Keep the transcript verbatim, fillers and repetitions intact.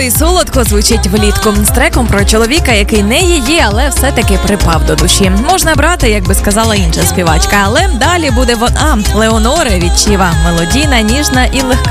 і солодко звучить влітку. З треком про чоловіка, який не її, але все-таки припав до душі. Можна брати, як би сказала інша співачка, але далі буде вона. Леонора Відчіва. Мелодійна, ніжна і легка.